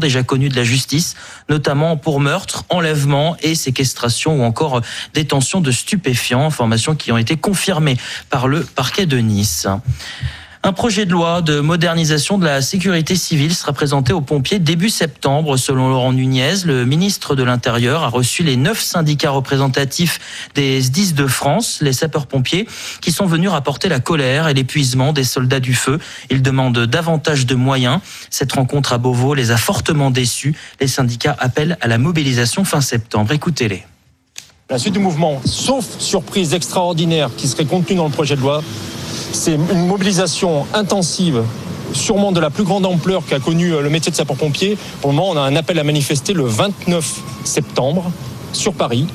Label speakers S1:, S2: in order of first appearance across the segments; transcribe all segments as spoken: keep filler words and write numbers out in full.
S1: déjà connus de la justice, notamment pour meurtre, enlèvement et séquestration ou encore détention de stupéfiants, informations qui ont été confirmées par le parquet de Nice. Un projet de loi de modernisation de la sécurité civile sera présenté aux pompiers début septembre. Selon Laurent Nunez, le ministre de l'Intérieur a reçu les neuf syndicats représentatifs des S D I S de France, les sapeurs-pompiers, qui sont venus rapporter la colère et l'épuisement des soldats du feu. Ils demandent davantage de moyens. Cette rencontre à Beauvau les a fortement déçus. Les syndicats appellent à la mobilisation fin septembre. Écoutez-les.
S2: La suite du mouvement, sauf surprise extraordinaire qui serait contenue dans le projet de loi, c'est une mobilisation intensive, sûrement de la plus grande ampleur qu'a connue le métier de sapeur-pompier. Pour le moment, on a un appel à manifester le vingt-neuf septembre sur Paris.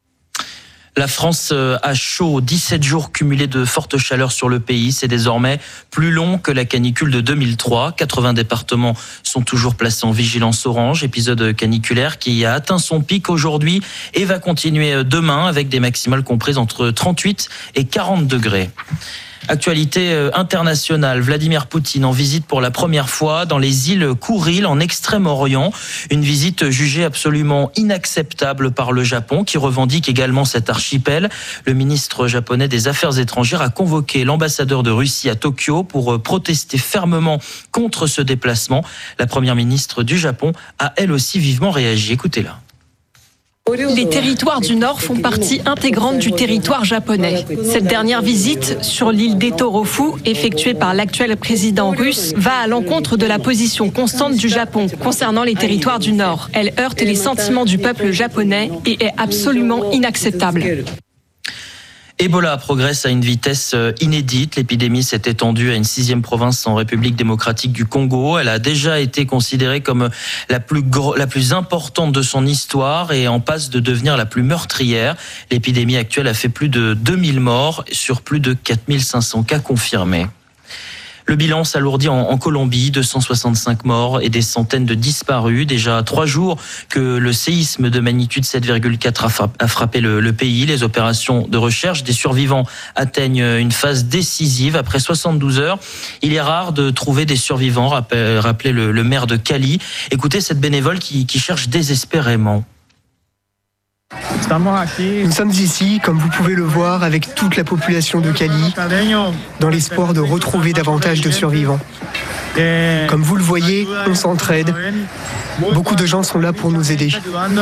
S1: La France a chaud, dix-sept jours cumulés de forte chaleur sur le pays. C'est désormais plus long que la canicule de deux mille trois. quatre-vingts départements sont toujours placés en vigilance orange. Épisode caniculaire qui a atteint son pic aujourd'hui et va continuer demain avec des maximales comprises entre trente-huit et quarante degrés. Actualité internationale, Vladimir Poutine en visite pour la première fois dans les îles Kouril en Extrême-Orient. Une visite jugée absolument inacceptable par le Japon qui revendique également cet archipel. Le ministre japonais des Affaires étrangères a convoqué l'ambassadeur de Russie à Tokyo pour protester fermement contre ce déplacement. La première ministre du Japon a elle aussi vivement réagi. Écoutez-la.
S3: Les territoires du Nord font partie intégrante du territoire japonais. Cette dernière visite sur l'île d'Etorofu, effectuée par l'actuel président russe, va à l'encontre de la position constante du Japon concernant les territoires du Nord. Elle heurte les sentiments du peuple japonais et est absolument inacceptable.
S1: Ebola progresse à une vitesse inédite. L'épidémie s'est étendue à une sixième province en République démocratique du Congo. Elle a déjà été considérée comme la plus gros, la plus importante de son histoire et en passe de devenir la plus meurtrière. L'épidémie actuelle a fait plus de deux mille morts sur plus de quatre mille cinq cents cas confirmés. Le bilan s'alourdit en, en Colombie, deux cent soixante-cinq morts et des centaines de disparus. Déjà trois jours que le séisme de magnitude sept virgule quatre a frappé le, le pays. Les opérations de recherche des survivants atteignent une phase décisive. Après soixante-douze heures, il est rare de trouver des survivants, rappelait le, le maire de Cali. Écoutez cette bénévole qui, qui cherche désespérément.
S4: Nous sommes ici, comme vous pouvez le voir, avec toute la population de Cali, dans l'espoir de retrouver davantage de survivants. Comme vous le voyez, on s'entraide. Beaucoup de gens sont là pour nous aider.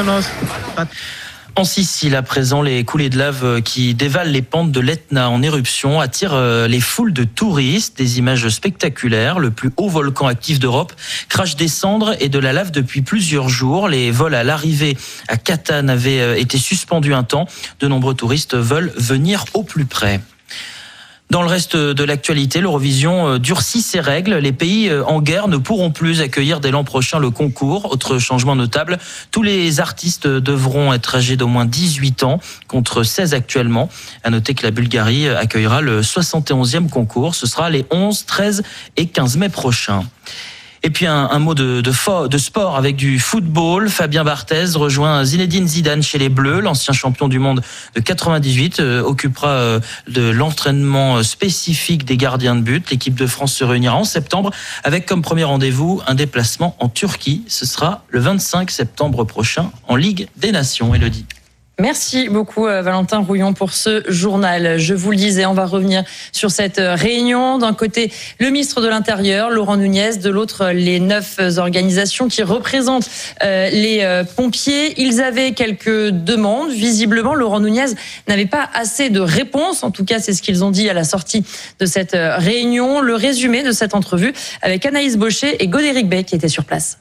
S1: En Sicile, à présent, les coulées de lave qui dévalent les pentes de l'Etna en éruption attirent les foules de touristes. Des images spectaculaires. Le plus haut volcan actif d'Europe crache des cendres et de la lave depuis plusieurs jours. Les vols à l'arrivée à Catane avaient été suspendus un temps. De nombreux touristes veulent venir au plus près. Dans le reste de l'actualité, l'Eurovision durcit ses règles. Les pays en guerre ne pourront plus accueillir dès l'an prochain le concours. Autre changement notable, tous les artistes devront être âgés d'au moins dix-huit ans, contre seize actuellement. À noter que la Bulgarie accueillera le soixante et onzième concours. Ce sera les onze, treize et quinze mai prochains. Et puis un, un mot de, de, fo- de sport avec du football. Fabien Barthez rejoint Zinedine Zidane chez les Bleus. L'ancien champion du monde de quatre-vingt-dix-huit euh, occupera euh, de l'entraînement spécifique des gardiens de but. L'équipe de France se réunira en septembre avec comme premier rendez-vous un déplacement en Turquie. Ce sera le vingt-cinq septembre prochain en Ligue des Nations. Élodie.
S5: Merci beaucoup Valentin Rouillon pour ce journal. Je vous le disais, on va revenir sur cette réunion. D'un côté, le ministre de l'Intérieur, Laurent Nunez, de l'autre, les neuf organisations qui représentent les pompiers. Ils avaient quelques demandes. Visiblement, Laurent Nunez n'avait pas assez de réponses. En tout cas, c'est ce qu'ils ont dit à la sortie de cette réunion. Le résumé de cette entrevue avec Anaïs Baucher et Godéric Bey qui étaient sur place.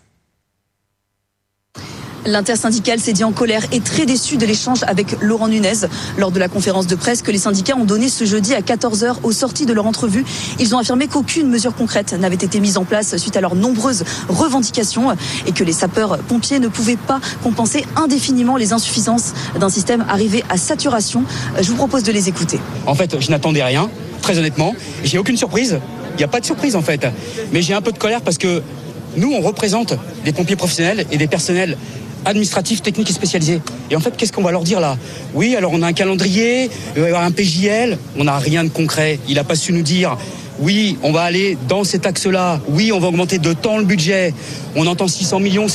S6: L'intersyndicale s'est dit en colère et très déçu de l'échange avec Laurent Nunez lors de la conférence de presse que les syndicats ont donnée ce jeudi à quatorze heures au sorti de leur entrevue. Ils ont affirmé qu'aucune mesure concrète n'avait été mise en place suite à leurs nombreuses revendications et que les sapeurs-pompiers ne pouvaient pas compenser indéfiniment les insuffisances d'un système arrivé à saturation. Je vous propose de les écouter.
S7: En fait, je n'attendais rien, très honnêtement. J'ai aucune surprise. Il n'y a pas de surprise en fait. Mais j'ai un peu de colère parce que nous, on représente des pompiers professionnels et des personnels administratifs, techniques et spécialisés. Et en fait, qu'est-ce qu'on va leur dire là ? Oui, alors on a un calendrier, il va y avoir un P J L, on n'a rien de concret. Il n'a pas su nous dire, oui, on va aller dans cet axe-là, oui, on va augmenter de temps le budget, on entend six cents millions.